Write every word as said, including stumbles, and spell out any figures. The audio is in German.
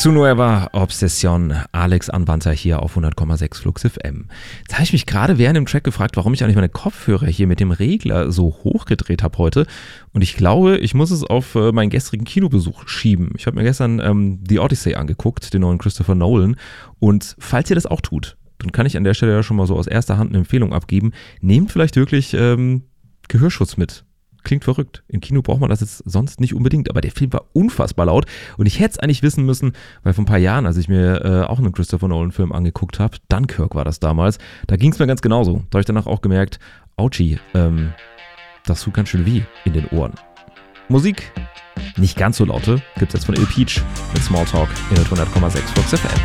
Zu Nueva Obsession, Alex Anwandter hier auf hundert Komma sechs Flux F M. Jetzt habe ich mich gerade während dem Track gefragt, warum ich eigentlich meine Kopfhörer hier mit dem Regler so hochgedreht habe heute. Und ich glaube, ich muss es auf äh, meinen gestrigen Kinobesuch schieben. Ich habe mir gestern ähm, The Odyssey angeguckt, den neuen Christopher Nolan. Und falls ihr das auch tut, dann kann ich an der Stelle ja schon mal so aus erster Hand eine Empfehlung abgeben. Nehmt vielleicht wirklich ähm, Gehörschutz mit. Klingt verrückt. Im Kino braucht man das jetzt sonst nicht unbedingt, aber der Film war unfassbar laut und ich hätte es eigentlich wissen müssen, weil vor ein paar Jahren, als ich mir äh, auch einen Christopher Nolan-Film angeguckt habe, Dunkirk war das damals, da ging es mir ganz genauso. Da habe ich danach auch gemerkt, Autschi, ähm, das tut ganz schön weh in den Ohren. Musik, nicht ganz so laute, gibt es jetzt von Il Peach mit Smalltalk in hundert Komma sechs Flux F M.